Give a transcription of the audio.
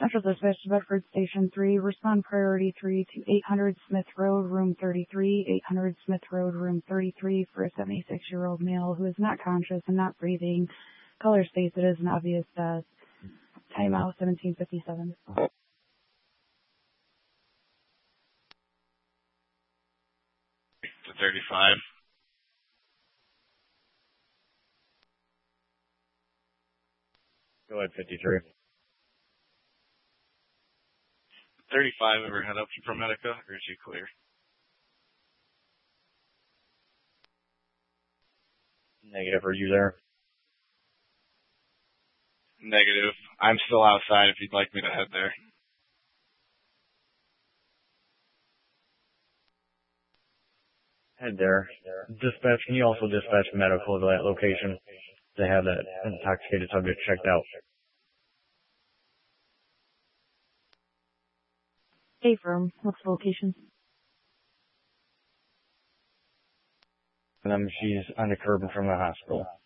Central Dispatch to Bedford Station 3, respond priority 3 to 800 Smith Road, room 33, 800 Smith Road, room 33, for a 76-year-old male who is not conscious and not breathing. Caller states it is an obvious death. Timeout 1757. 35. Go ahead, 53. 35, ever head up to ProMedica, or is you clear? Negative, are you there? Negative. I'm still outside if you'd like me to head there. Head there. Dispatch, can you also dispatch medical to that location? They have that intoxicated subject checked out. A-firm, what's the location? She's on the curb in front of the hospital.